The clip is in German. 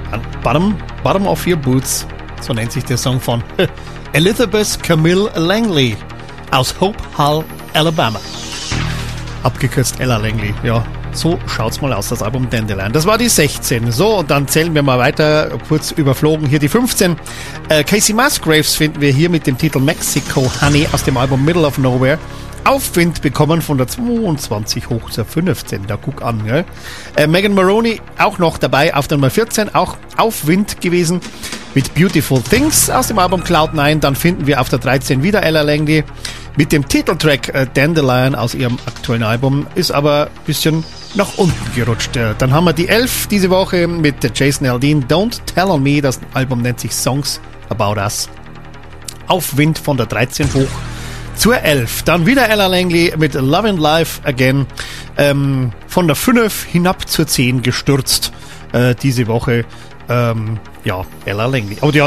Bottom of Your Boots, so nennt sich der Song von Elizabeth Camille Langley aus Hope Hull, Alabama. Abgekürzt Ella Langley, ja. So schaut's mal aus, das Album Dandelion. Das war die 16. So, und dann zählen wir mal weiter, kurz überflogen hier die 15. Casey Musgraves finden wir hier mit dem Titel Mexico Honey aus dem Album Middle of Nowhere. Aufwind bekommen von der 22 hoch zur 15. Da guck an, gell? Megan Moroney auch noch dabei auf der Nummer 14, auch Aufwind gewesen mit Beautiful Things aus dem Album Cloud9. Dann finden wir auf der 13 wieder Ella Langley mit dem Titeltrack Dandelion aus ihrem aktuellen Album, ist aber ein bisschen nach unten gerutscht. Dann haben wir die 11 diese Woche mit Jason Aldean, Don't Tell on Me, das Album nennt sich Songs About Us. Aufwind von der 13 hoch zur 11. Dann wieder Ella Langley mit Love and Life Again, von der 5 hinab zur 10 gestürzt diese Woche. Ja, Ella Langley. Aber die